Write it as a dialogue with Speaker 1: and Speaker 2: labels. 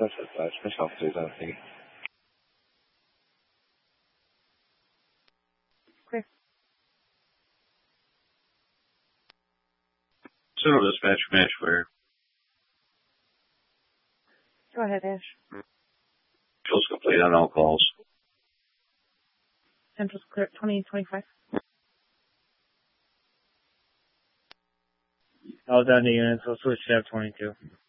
Speaker 1: dispatch officers on scene.
Speaker 2: Clear.
Speaker 1: Central dispatch from Ash Square.
Speaker 2: Go ahead, Ash.
Speaker 1: Show's complete on all calls.
Speaker 2: Central's clear at 2025.
Speaker 3: All done to units. We'll switch to F-22.